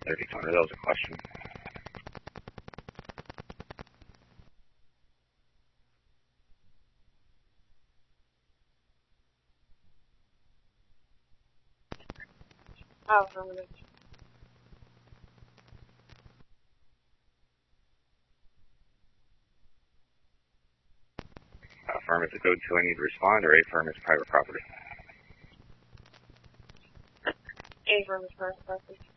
30 that was a question. Affirmative. Affirmative, code 2, I need to respond, or A-firm is private property? A-firm is private property.